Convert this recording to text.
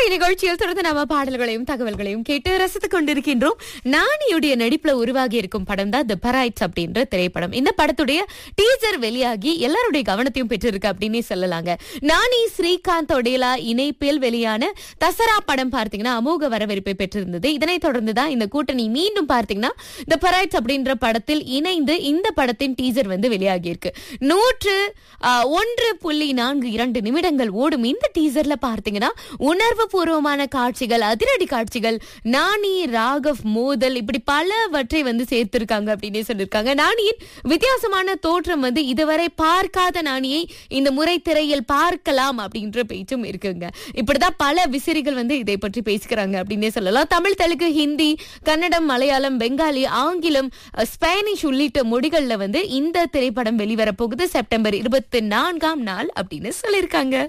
இன்றைய நிகழ்ச்சியில் தொடர்ந்து நம்ம பாடல்களையும் தகவல்களையும் கேட்டு ரசித்துக் கொண்டிருக்கின்றோம். நானியுடைய நடிப்புல உருவாகி இருக்கும் படம் தான் தி பரைட்ஸ் அப்படின்ற திரைப்படம். இந்த படத்துடைய டீசர் வெளியாகி எல்லாருடைய கவனத்தையும் பெற்றிருக்கு அப்படின்னே சொல்லலாங்க. நானி ஸ்ரீகாந்த் ஒடேலா இணைப்பில் வெளியான தசரா படம் பார்த்தீங்கன்னா அமோக வரவேற்பை பெற்றிருந்தது. இதனைத் தொடர்ந்துதான் இந்த கூட்டணி மீண்டும் பார்த்தீங்கன்னா தி பரைட்ஸ் அப்படின்ற படத்தில் இணைந்து இந்த படத்தின் டீசர் வந்து வெளியாகி இருக்கு. 101.42 நிமிடங்கள் ஓடும் இந்த டீசர்ல பார்த்தீங்கன்னா உணர்வு பூர்வமான காட்சிகள், அதிரடி காட்சிகள், நானி ராகவ் மோதல், இப்படி பலவற்றை வந்து சேர்த்திருக்காங்க அப்படின்னு சொல்லியிருக்காங்க. நானியின் வித்தியாசமான தோற்றம் வந்து இதுவரை பார்க்காத நானியை இந்த முறை திரையில் பார்க்கலாம் அப்படின்ற பேச்சும் இருக்குங்க. இப்படிதான் பல விசிறிகள் வந்து இதை பற்றி பேசிக்கிறாங்க அப்படின்னே சொல்லலாம். தமிழ், தெலுங்கு, ஹிந்தி, கன்னடம், மலையாளம், பெங்காலி, ஆங்கிலம், ஸ்பானிஷ் உள்ளிட்ட மொழிகள்ல வந்து இந்த திரைப்படம் வெளிவரப்போகுது செப்டம்பர் 24 அப்படின்னு சொல்லியிருக்காங்க.